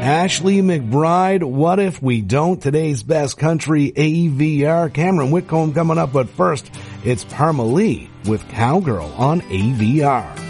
Ashley McBride, What If We Don't? Today's Best Country AVR. Cameron Whitcomb coming up, but first, it's Parma Lee with Cowgirl on AVR.